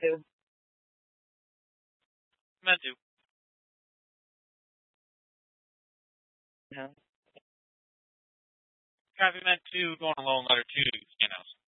too. Meant to. Yeah. Copy meant to, going alone, letter 2, Stenhouse.